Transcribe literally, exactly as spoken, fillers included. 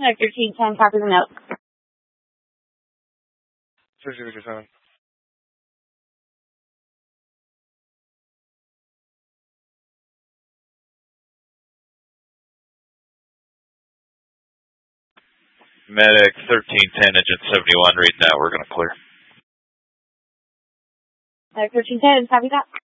thirteen ten, copy the note. Six Victor seven. Medic thirteen ten, engine seventy-one, reading that, we're going to clear. Medic thirteen ten, copy that.